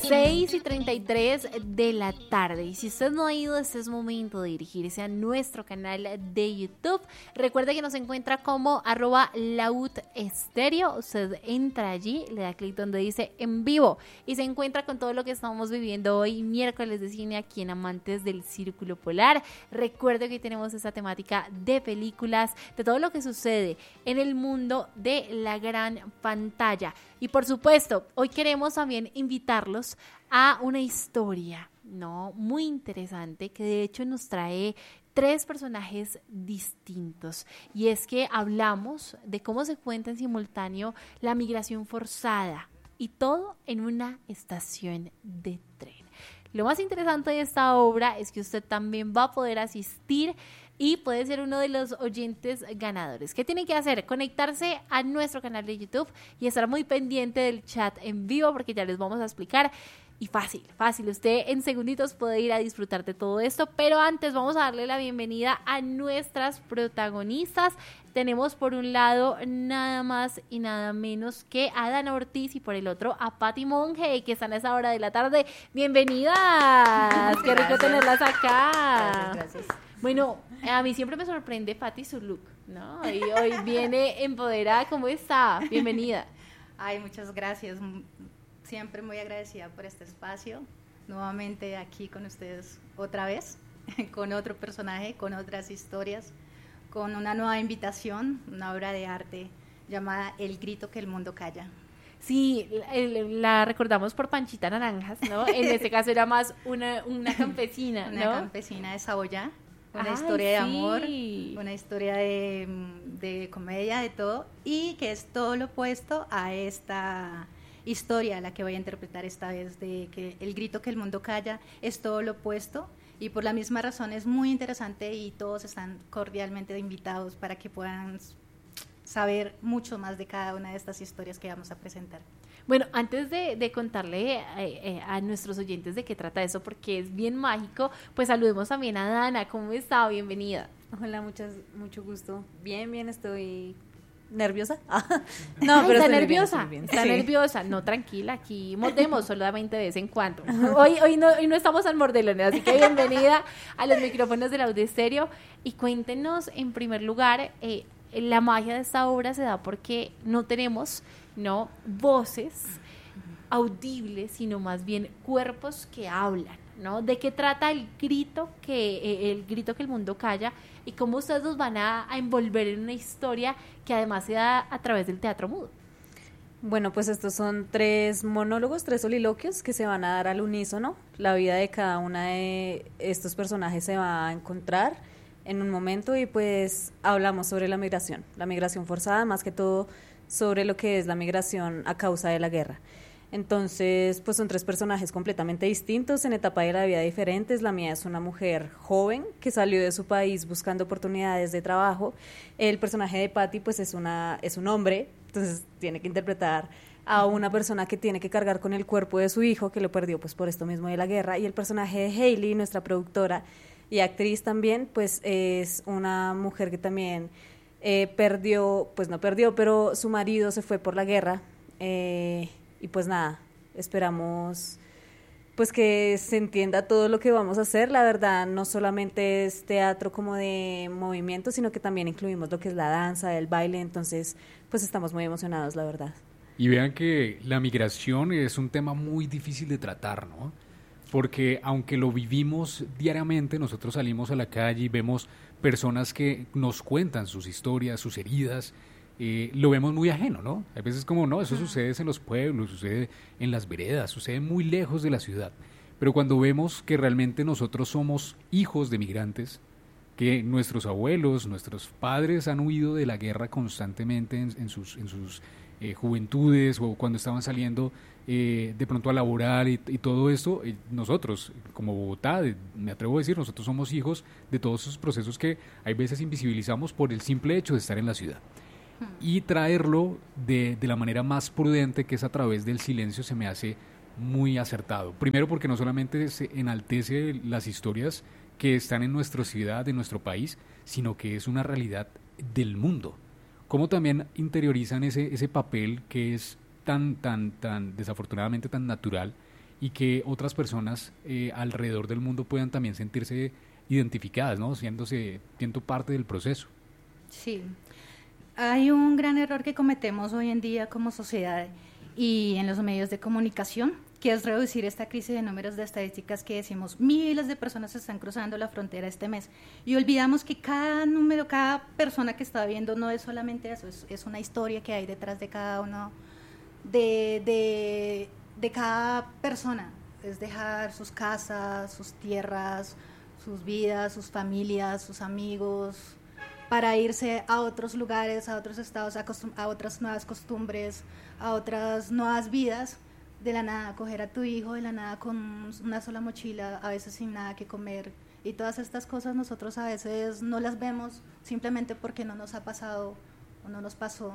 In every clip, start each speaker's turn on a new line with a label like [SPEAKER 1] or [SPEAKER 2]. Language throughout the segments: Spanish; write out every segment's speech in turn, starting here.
[SPEAKER 1] 6:33 de la tarde. Y si usted no ha ido, este es momento de dirigirse a nuestro canal de YouTube. Recuerde que nos encuentra como @laudestéreo. Usted entra allí, le da clic donde dice en vivo y se encuentra con todo lo que estamos viviendo hoy, miércoles de cine, aquí en Amantes del Círculo Polar. Recuerde que tenemos esta temática de películas, de todo lo que sucede en el mundo de la gran pantalla. Y por supuesto, hoy queremos también invitarlos a una historia, ¿no?, muy interesante, que de hecho nos trae 3 personajes distintos. Y es que hablamos de cómo se cuenta en simultáneo la migración forzada y todo en una estación de tren. Lo más interesante de esta obra es que usted también va a poder asistir y puede ser uno de los oyentes ganadores. ¿Qué tiene que hacer? Conectarse a nuestro canal de YouTube y estar muy pendiente del chat en vivo, porque ya les vamos a explicar. Y fácil, usted en segunditos puede ir a disfrutar de todo esto, pero antes vamos a darle la bienvenida a nuestras protagonistas. Tenemos por un lado nada más y nada menos que a Dana Ortiz y por el otro a Patti Monge, que están a esa hora de la tarde. ¡Bienvenidas! ¡Qué rico tenerlas acá!
[SPEAKER 2] Gracias.
[SPEAKER 1] Bueno, a mí siempre me sorprende Patti su look, ¿no? Y hoy viene empoderada. ¿Cómo está? Bienvenida.
[SPEAKER 2] Ay, muchas gracias. Siempre muy agradecida por este espacio. Nuevamente aquí con ustedes otra vez, con otro personaje, con otras historias, con una nueva invitación, una obra de arte llamada El grito que el mundo calla.
[SPEAKER 1] Sí, la recordamos por Panchita Naranjas, ¿no? En este caso era más una campesina, ¿no?
[SPEAKER 2] Una campesina de Saboyá, una historia de amor, una historia de comedia, de todo, y que es todo lo opuesto a esta historia, la que voy a interpretar esta vez, de que el grito que el mundo calla es todo lo opuesto, y por la misma razón es muy interesante y todos están cordialmente invitados para que puedan saber mucho más de cada una de estas historias que vamos a presentar.
[SPEAKER 1] Bueno, antes de contarle a nuestros oyentes de qué trata eso, porque es bien mágico, pues saludemos también a Dana. ¿Cómo está? Bienvenida.
[SPEAKER 3] Hola, mucho gusto. Bien, estoy nerviosa.
[SPEAKER 1] No, pero está nerviosa. Está nerviosa. No, tranquila, aquí mordemos solamente de vez en cuando. Hoy no estamos al mordelón, así que bienvenida a los micrófonos de Laudestéreo. Y cuéntenos, en primer lugar, la magia de esta obra se da porque no tenemos, ¿no?, voces audibles, sino más bien cuerpos que hablan, ¿no? ¿De qué trata el grito que el mundo calla y cómo ustedes nos van a envolver en una historia que además se da a través del teatro mudo?
[SPEAKER 3] Bueno, pues estos son 3 monólogos, 3 soliloquios que se van a dar al unísono. La vida de cada una de estos personajes se va a encontrar en un momento y pues hablamos sobre la migración forzada, más que todo sobre lo que es la migración a causa de la guerra. Entonces, pues son 3 personajes completamente distintos, en etapa de la vida diferentes. La mía es una mujer joven que salió de su país buscando oportunidades de trabajo. El personaje de Patti, pues es un hombre, entonces tiene que interpretar a una persona que tiene que cargar con el cuerpo de su hijo, que lo perdió pues por esto mismo de la guerra. Y el personaje de Hailey, nuestra productora y actriz también, pues es una mujer que también no perdió, pero su marido se fue por la guerra, y pues nada, esperamos pues que se entienda todo lo que vamos a hacer. La verdad, no solamente es teatro como de movimiento, sino que también incluimos lo que es la danza, el baile, entonces pues estamos muy emocionados, la verdad.
[SPEAKER 4] Y vean que la migración es un tema muy difícil de tratar, ¿no? Porque aunque lo vivimos diariamente, nosotros salimos a la calle y vemos personas que nos cuentan sus historias, sus heridas, lo vemos muy ajeno, ¿no? A veces como, no, eso sucede en los pueblos, sucede en las veredas, sucede muy lejos de la ciudad. Pero cuando vemos que realmente nosotros somos hijos de migrantes, que nuestros abuelos, nuestros padres han huido de la guerra constantemente en sus juventudes o cuando estaban saliendo de pronto a laborar y todo esto, nosotros como Bogotá, me atrevo a decir, nosotros somos hijos de todos esos procesos que hay veces invisibilizamos por el simple hecho de estar en la ciudad. Y traerlo de la manera más prudente, que es a través del silencio, se me hace muy acertado. Primero porque no solamente se enaltece las historias que están en nuestra ciudad, en nuestro país, sino que es una realidad del mundo. Cómo también interiorizan ese papel que es tan desafortunadamente tan natural y que otras personas alrededor del mundo puedan también sentirse identificadas, ¿no? Siendo parte del proceso.
[SPEAKER 2] Sí, hay un gran error que cometemos hoy en día como sociedad y en los medios de comunicación, que es reducir esta crisis de números de estadísticas que decimos miles de personas están cruzando la frontera este mes y olvidamos que cada número, cada persona que está viendo no es solamente eso, es una historia que hay detrás de cada uno, de cada persona, es dejar sus casas, sus tierras, sus vidas, sus familias, sus amigos, para irse a otros lugares, a otros estados, a otras nuevas costumbres, a otras nuevas vidas, de la nada, coger a tu hijo de la nada con una sola mochila, a veces sin nada que comer, y todas estas cosas nosotros a veces no las vemos simplemente porque no nos ha pasado o no nos pasó,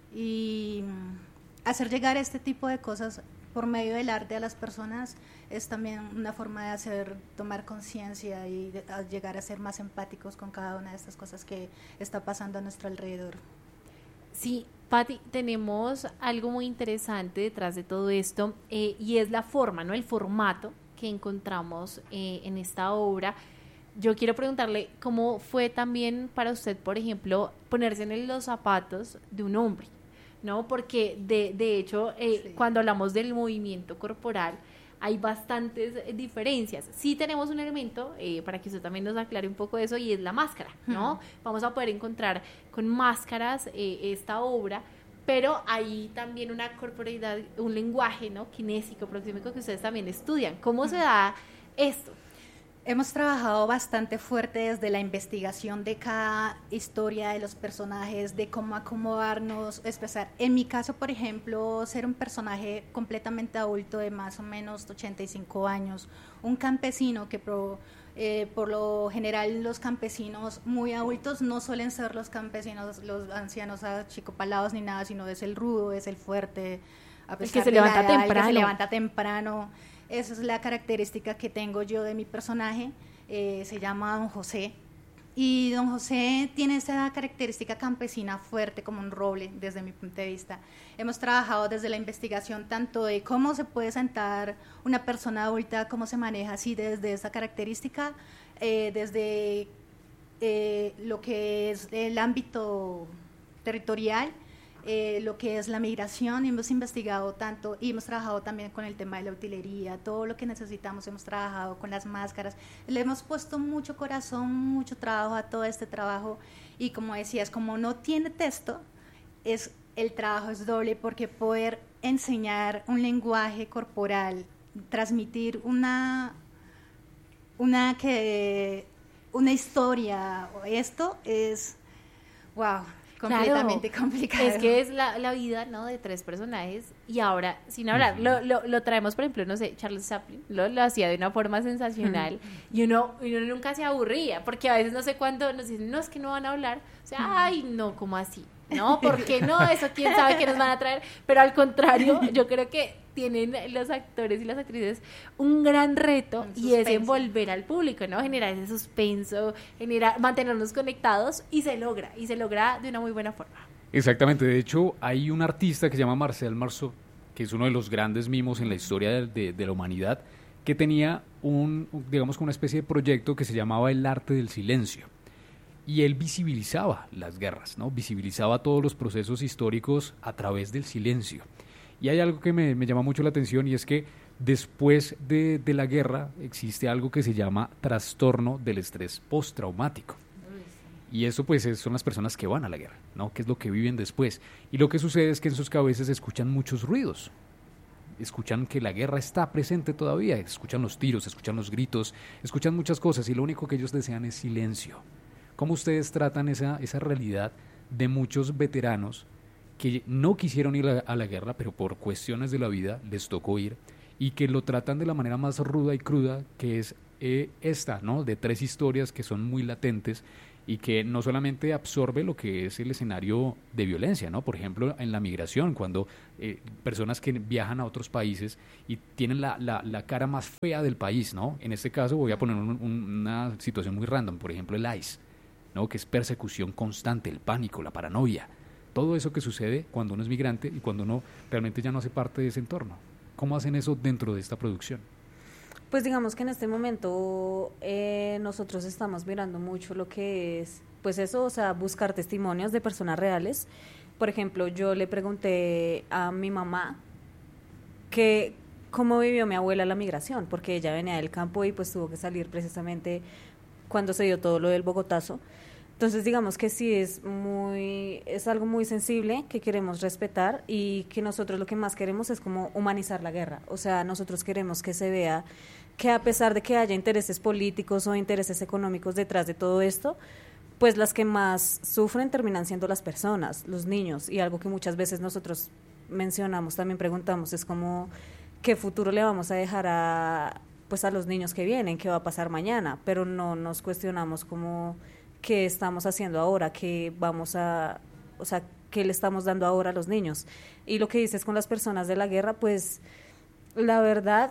[SPEAKER 2] y hacer llegar este tipo de cosas por medio del arte a las personas es también una forma de tomar conciencia y llegar a ser más empáticos con cada una de estas cosas que está pasando a nuestro alrededor.
[SPEAKER 1] Sí, Patti, tenemos algo muy interesante detrás de todo esto y es la forma, ¿no? El formato que encontramos en esta obra. Yo quiero preguntarle cómo fue también para usted, por ejemplo, ponerse en los zapatos de un hombre, ¿no? Porque de hecho, sí, cuando hablamos del movimiento corporal, hay bastantes diferencias. Sí tenemos un elemento, para que usted también nos aclare un poco eso, y es la máscara, ¿no? Vamos a poder encontrar con máscaras esta obra, pero hay también una corporalidad, un lenguaje, ¿no? Kinésico, proxémico, que ustedes también estudian. ¿Cómo se da esto?
[SPEAKER 2] Hemos trabajado bastante fuerte desde la investigación de cada historia de los personajes, de cómo acomodarnos, expresar. En mi caso, por ejemplo, ser un personaje completamente adulto de más o menos 85 años, un campesino que por lo general los campesinos muy adultos no suelen ser los campesinos, los ancianos achicopalados ni nada, sino es el rudo, es el fuerte, a pesar
[SPEAKER 1] el que se
[SPEAKER 2] de
[SPEAKER 1] levanta
[SPEAKER 2] la edad,
[SPEAKER 1] temprano.
[SPEAKER 2] el que se levanta temprano. Esa es la característica que tengo yo de mi personaje, se llama Don José, y Don José tiene esa característica campesina fuerte como un roble desde mi punto de vista. Hemos trabajado desde la investigación tanto de cómo se puede sentar una persona adulta, cómo se maneja así desde esa característica, desde lo que es el ámbito territorial, lo que es la migración. Hemos investigado tanto y hemos trabajado también con el tema de la utilería, todo lo que necesitamos, hemos trabajado con las máscaras, le hemos puesto mucho corazón, mucho trabajo a todo este trabajo, y como decías, como no tiene texto, el trabajo es doble, porque poder enseñar un lenguaje corporal, transmitir una historia, esto es, wow, completamente complicado.
[SPEAKER 1] Es que es la vida, ¿no?, de tres personajes, y ahora, sin hablar, lo traemos, por ejemplo, no sé, Charles Chaplin lo hacía de una forma sensacional, y uno nunca se aburría, porque a veces no sé cuándo nos dicen, no, es que no van a hablar, o sea, ay, no, ¿cómo así? No, ¿por qué no? Eso quién sabe qué nos van a traer, pero al contrario, yo creo que tienen los actores y las actrices un gran reto, y es envolver al público, ¿no? Generar ese suspenso, mantenernos conectados, y se logra de una muy buena forma.
[SPEAKER 4] Exactamente, de hecho hay un artista que se llama Marcel Marceau, que es uno de los grandes mimos en la historia de la humanidad, que tenía digamos, una especie de proyecto que se llamaba El arte del silencio. Y él visibilizaba las guerras, ¿no? Visibilizaba todos los procesos históricos a través del silencio. Y hay algo que me llama mucho la atención, y es que después de la guerra existe algo que se llama trastorno del estrés postraumático. Y eso pues son las personas que van a la guerra, ¿no? Que es lo que viven después. Y lo que sucede es que en sus cabezas escuchan muchos ruidos. Escuchan que la guerra está presente todavía, escuchan los tiros, escuchan los gritos, escuchan muchas cosas, y lo único que ellos desean es silencio. ¿Cómo ustedes tratan esa realidad de muchos veteranos que no quisieron ir a la guerra, pero por cuestiones de la vida les tocó ir, y que lo tratan de la manera más ruda y cruda, que es esta, ¿no? De tres historias que son muy latentes y que no solamente absorbe lo que es el escenario de violencia, ¿no? Por ejemplo, en la migración, cuando personas que viajan a otros países y tienen la cara más fea del país, ¿no? En este caso voy a poner una situación muy random, por ejemplo el ICE, ¿no? Que es persecución constante, el pánico, la paranoia, todo eso que sucede cuando uno es migrante y cuando uno realmente ya no hace parte de ese entorno. ¿Cómo hacen eso dentro de esta producción?
[SPEAKER 3] Pues digamos que en este momento nosotros estamos mirando mucho lo que es, pues eso, o sea, buscar testimonios de personas reales. Por ejemplo, yo le pregunté a mi mamá que cómo vivió mi abuela la migración, porque ella venía del campo y pues tuvo que salir precisamente cuando se dio todo lo del Bogotazo. Entonces digamos que sí es algo muy sensible que queremos respetar y que nosotros lo que más queremos es como humanizar la guerra. O sea, nosotros queremos que se vea que a pesar de que haya intereses políticos o intereses económicos detrás de todo esto, pues las que más sufren terminan siendo las personas, los niños, y algo que muchas veces nosotros mencionamos, también preguntamos, es como qué futuro le vamos a dejar a los niños que vienen, qué va a pasar mañana, pero no nos cuestionamos como qué estamos haciendo ahora, qué le estamos dando ahora a los niños. Y lo que dices con las personas de la guerra, pues la verdad,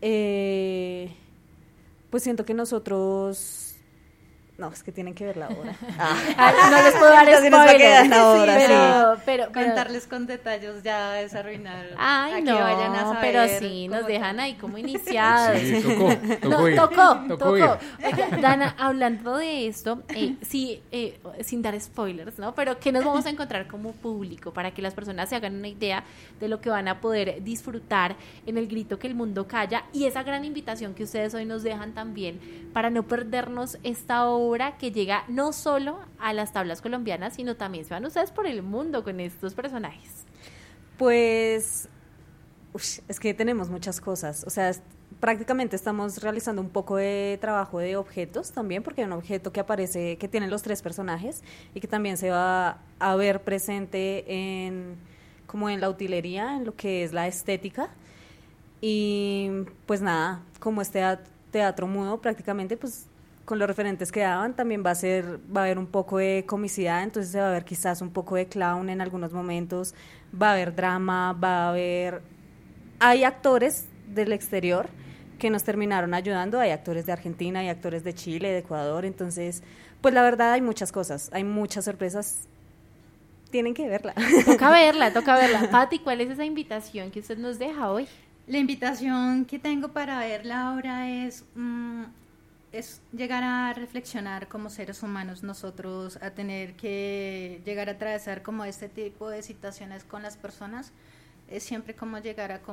[SPEAKER 3] pues siento que nosotros... No, es que tienen que verla ahora.
[SPEAKER 1] No les puedo dar spoilers.
[SPEAKER 2] Pero contarles con detalles ya es arruinar.
[SPEAKER 1] Ay,
[SPEAKER 2] no,
[SPEAKER 1] que
[SPEAKER 2] vayan a saber,
[SPEAKER 1] pero sí, nos dejan ahí como iniciados.
[SPEAKER 4] Sí, tocó.
[SPEAKER 1] Oiga, Dana, hablando de esto, sin dar spoilers, ¿no? Pero ¿qué nos vamos a encontrar como público para que las personas se hagan una idea de lo que van a poder disfrutar en El Grito que el Mundo Calla y esa gran invitación que ustedes hoy nos dejan también para no perdernos esta obra que llega no solo a las tablas colombianas, sino también se van ustedes por el mundo con estos personajes?
[SPEAKER 3] Pues es que tenemos muchas cosas, o sea, prácticamente estamos realizando un poco de trabajo de objetos también, porque hay un objeto que aparece, que tienen los 3 personajes y que también se va a ver presente como en la utilería, en lo que es la estética. Y pues nada, como este teatro mudo prácticamente, pues con los referentes que daban, también va a haber un poco de comicidad, entonces se va a ver quizás un poco de clown en algunos momentos, va a haber drama, hay actores del exterior que nos terminaron ayudando, hay actores de Argentina, hay actores de Chile, de Ecuador, entonces, pues la verdad hay muchas cosas, hay muchas sorpresas, tienen que verla.
[SPEAKER 1] Toca verla. Pati, ¿cuál es esa invitación que usted nos deja hoy?
[SPEAKER 2] La invitación que tengo para verla ahora es llegar a reflexionar como seres humanos nosotros, a tener que llegar a atravesar como este tipo de situaciones con las personas, es siempre como llegar a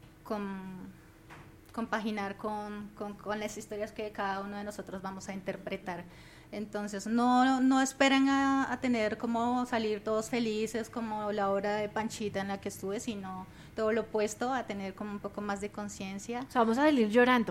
[SPEAKER 2] compaginar con las historias que cada uno de nosotros vamos a interpretar. Entonces no esperen a tener como salir todos felices como la obra de Panchita en la que estuve, sino todo lo opuesto, a tener como un poco más de conciencia.
[SPEAKER 1] O sea, vamos a salir llorando.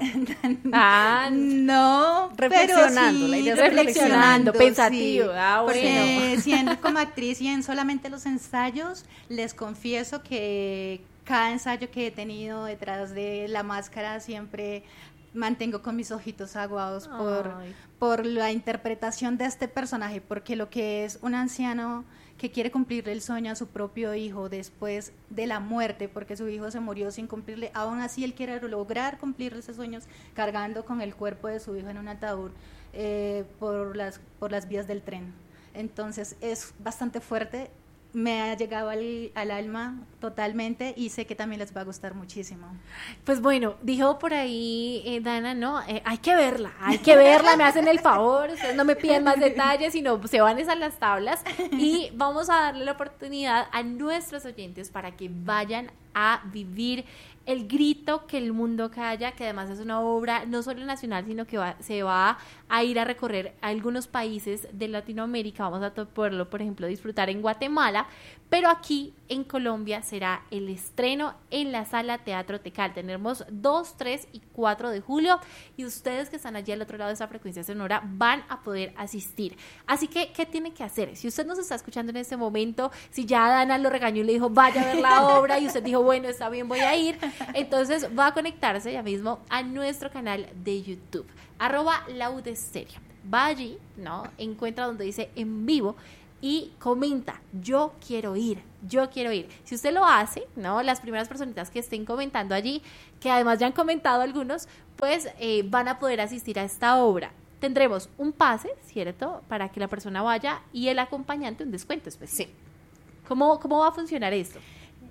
[SPEAKER 2] No,
[SPEAKER 3] reflexionando,
[SPEAKER 2] sí,
[SPEAKER 3] la idea es
[SPEAKER 1] reflexionando, pensativo.
[SPEAKER 2] Sí, porque siendo como actriz y en solamente los ensayos, les confieso que cada ensayo que he tenido detrás de la máscara siempre mantengo con mis ojitos aguados por la interpretación de este personaje, porque lo que es un anciano que quiere cumplirle el sueño a su propio hijo después de la muerte, porque su hijo se murió sin cumplirle, aún así él quiere lograr cumplirle esos sueños cargando con el cuerpo de su hijo en un ataúd por las vías del tren. Entonces es bastante fuerte, me ha llegado al alma totalmente y sé que también les va a gustar muchísimo.
[SPEAKER 1] Pues bueno, dijo por ahí Dana, ¿no? Hay que verla, me hacen el favor, ustedes no me piden más detalles, sino se van a las tablas y vamos a darle la oportunidad a nuestros oyentes para que vayan a vivir El Grito que el Mundo Calla, que además es una obra no solo nacional, sino que se va a ir a recorrer algunos países de Latinoamérica. Vamos a poderlo, por ejemplo, disfrutar en Guatemala, pero aquí en Colombia será el estreno en la Sala Teatro Tecal. Tenemos 2, 3 y 4 de julio y ustedes que están allí al otro lado de esa frecuencia sonora van a poder asistir. Así que, ¿qué tienen que hacer? Si usted nos está escuchando en este momento, si ya Dana lo regañó y le dijo, vaya a ver la obra y usted dijo, bueno, está bien, voy a ir, entonces va a conectarse ya mismo a nuestro canal de YouTube, @laudestereo. Va allí, ¿no? Encuentra donde dice en vivo y comenta, yo quiero ir. Si usted lo hace, ¿no? Las primeras personitas que estén comentando allí, que además ya han comentado algunos, pues van a poder asistir a esta obra. Tendremos un pase, ¿cierto? Para que la persona vaya y el acompañante un descuento especial.
[SPEAKER 3] Sí.
[SPEAKER 1] ¿Cómo va a funcionar esto?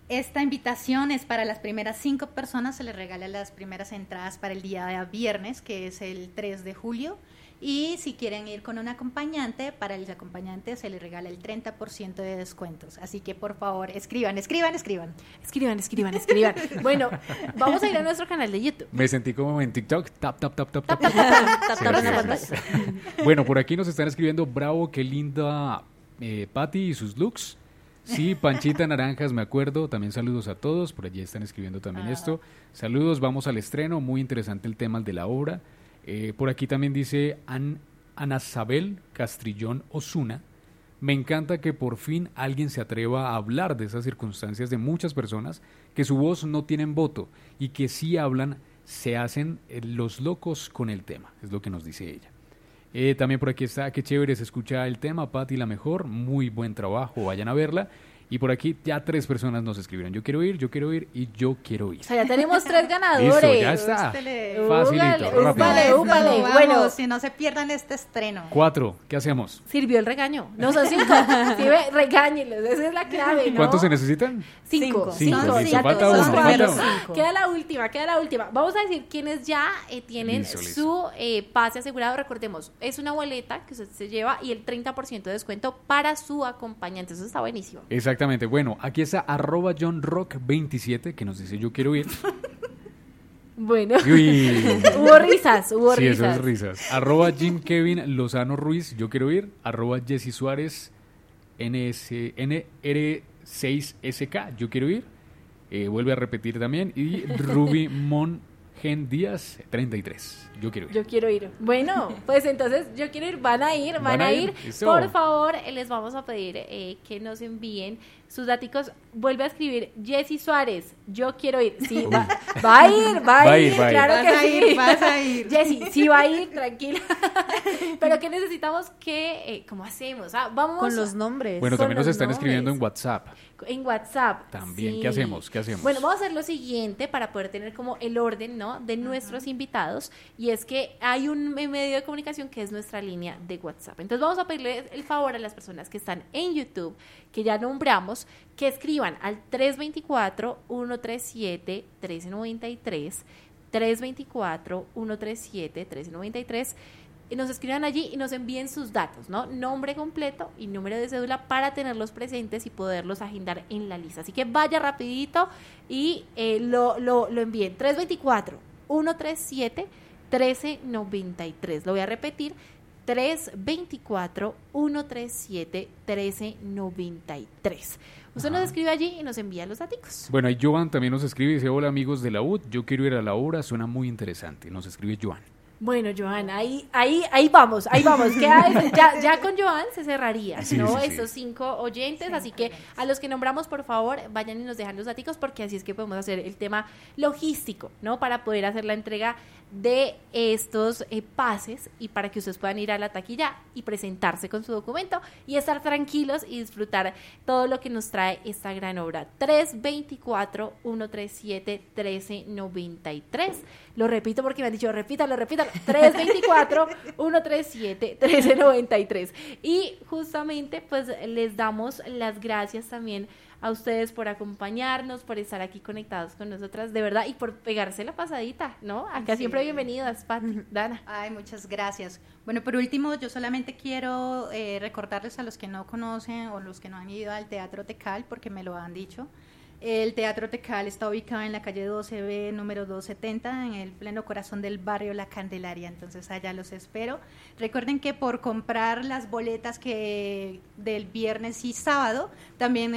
[SPEAKER 2] esta invitación es para las primeras 5 personas, se les regala las primeras entradas para el día de viernes, que es el 3 de julio. Y si quieren ir con un acompañante, para el acompañante se les regala el 30% de descuentos. Así que por favor, escriban.
[SPEAKER 1] Bueno, vamos a ir a nuestro canal de YouTube.
[SPEAKER 4] Me sentí como en TikTok. Tap.
[SPEAKER 1] Sí.
[SPEAKER 4] Bueno, por aquí nos están escribiendo, bravo, qué linda Patti y sus looks. Sí, Panchita Naranjas, me acuerdo. También saludos a todos. Por allí están escribiendo también esto. Saludos, vamos al estreno. Muy interesante el tema de la obra. Por aquí también dice Ana Sabel Castrillón Osuna. Me encanta que por fin alguien se atreva a hablar de esas circunstancias de muchas personas que su voz no tienen voto y que si hablan se hacen los locos con el tema. Es lo que nos dice ella. También por aquí está, qué chévere se escucha el tema, Patti la mejor, muy buen trabajo, vayan a verla. Y por aquí ya 3 personas nos escribieron, yo quiero ir y yo quiero ir.
[SPEAKER 1] O sea, ya tenemos 3 ganadores.
[SPEAKER 4] Listo, ya está. Facilito, rápido.
[SPEAKER 1] Úpale. Bueno,
[SPEAKER 2] si no se pierdan este estreno.
[SPEAKER 4] 4, ¿qué hacemos?
[SPEAKER 1] Sirvió el regaño. No son 5. Sí, regáñenlos, esa es la clave, ¿no?
[SPEAKER 4] ¿Cuántos se necesitan?
[SPEAKER 1] 5.
[SPEAKER 4] Listo,
[SPEAKER 1] Ya
[SPEAKER 4] falta uno, falta uno.
[SPEAKER 1] Queda la última. Vamos a decir quienes ya tienen
[SPEAKER 4] Listo.
[SPEAKER 1] su pase asegurado. Recordemos, es una boleta que usted se lleva y el 30% de descuento para su acompañante. Eso está buenísimo.
[SPEAKER 4] Exactamente. Bueno, aquí está @JohnRock27 que nos dice yo quiero ir.
[SPEAKER 1] Bueno,
[SPEAKER 4] Uy.
[SPEAKER 1] hubo risas.
[SPEAKER 4] Sí, eso es risas. @Jim Kevin Lozano Ruiz, yo quiero ir. @Jessy Suárez NR6SK, yo quiero ir. Vuelve a repetir también. Y Ruby Mongen Díaz 33, yo quiero ir.
[SPEAKER 1] Yo quiero ir. Bueno, pues entonces yo quiero ir. Van a ir.
[SPEAKER 4] Eso.
[SPEAKER 1] Por favor, les vamos a pedir que nos envíen sus daticos. Vuelve a escribir Jessy Suárez, yo quiero ir. Sí, va a ir. Claro que sí.
[SPEAKER 2] Vas a ir.
[SPEAKER 1] Jessy, sí va a ir, tranquila. Pero que necesitamos que, ¿cómo hacemos? Vamos
[SPEAKER 3] con los nombres.
[SPEAKER 4] Bueno,
[SPEAKER 1] con
[SPEAKER 4] también nos
[SPEAKER 1] los
[SPEAKER 4] están escribiendo en
[SPEAKER 1] nombres.
[SPEAKER 4] WhatsApp.
[SPEAKER 1] En WhatsApp.
[SPEAKER 4] También,
[SPEAKER 1] sí.
[SPEAKER 4] ¿qué hacemos?
[SPEAKER 1] Bueno, vamos a hacer lo siguiente para poder tener como el orden, ¿no? De nuestros invitados. Y es que hay un medio de comunicación que es nuestra línea de WhatsApp. Entonces vamos a pedirle el favor a las personas que están en YouTube, que ya nombramos, que escriban al 324-137-1393, 324-137-1393, y nos escriban allí y nos envíen sus datos, ¿no? Nombre completo y número de cédula para tenerlos presentes y poderlos agendar en la lista. Así que vaya rapidito y lo envíen. 324-137-1393. Lo voy a repetir. 324-137-1393. Usted nos escribe allí y nos envía los datos.
[SPEAKER 4] Bueno, y Joan también nos escribe y dice, hola amigos de la UD, yo quiero ir a la obra, suena muy interesante. Nos escribe Joan.
[SPEAKER 1] Bueno, Joan, ahí vamos. Ya con Joan se cerraría,
[SPEAKER 4] Sí,
[SPEAKER 1] ¿no?
[SPEAKER 4] sí, sí.
[SPEAKER 1] Esos 5 oyentes, así que a los que nombramos, por favor, vayan y nos dejan los datos, porque así es que podemos hacer el tema logístico, ¿no? Para poder hacer la entrega de estos pases y para que ustedes puedan ir a la taquilla y presentarse con su documento y estar tranquilos y disfrutar todo lo que nos trae esta gran obra. 324-137-1393. Lo repito porque me han dicho, repítalo. 324-137-1393. Y justamente pues les damos las gracias también a ustedes por acompañarnos, por estar aquí conectados con nosotras, de verdad, y por pegarse la pasadita, ¿no? Acá
[SPEAKER 2] Sí.
[SPEAKER 1] siempre bienvenidas, Patti, Dana.
[SPEAKER 2] Ay, muchas gracias. Bueno, por último, yo solamente quiero recordarles a los que no conocen o los que no han ido al Teatro Tecal, porque me lo han dicho. El Teatro Tecal está ubicado en la calle 12B, número 270, en el pleno corazón del barrio La Candelaria, entonces allá los espero. Recuerden que por comprar las boletas que del viernes y sábado, también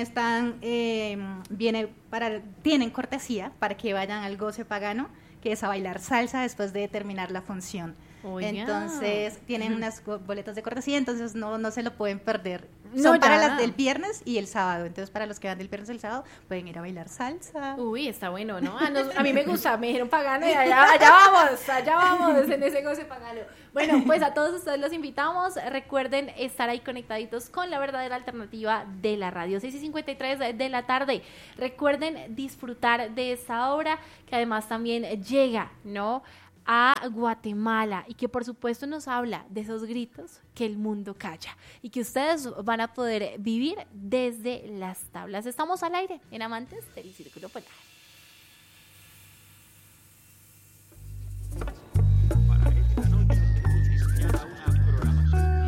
[SPEAKER 2] tienen cortesía para que vayan al Goce Pagano, que es a bailar salsa después de terminar la función.
[SPEAKER 1] Oiga.
[SPEAKER 2] Entonces tienen unas boletas de cortesía, entonces no se lo pueden perder.
[SPEAKER 1] No,
[SPEAKER 2] Son para
[SPEAKER 1] ya.
[SPEAKER 2] las del viernes y el sábado, entonces para los que van del viernes y el sábado pueden ir a bailar salsa.
[SPEAKER 1] Uy, está bueno, ¿no? A mí me gusta, me dijeron pagano y allá vamos, en ese goce pagano. Bueno, pues a todos ustedes los invitamos. Recuerden estar ahí conectaditos con la verdadera alternativa de la radio. 6:53 de la tarde. Recuerden disfrutar de esta obra que además también llega, ¿no?, a Guatemala y que por supuesto nos habla de esos gritos que el mundo calla y que ustedes van a poder vivir desde las tablas. Estamos al aire en Amantes del Círculo Polar.